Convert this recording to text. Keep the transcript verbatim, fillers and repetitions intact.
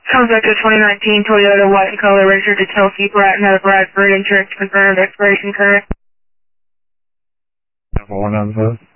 Subject to twenty nineteen Toyota white and color registered to Chelsea Bratton out of Bradford. Insurance confirmed. Expiration current. One on the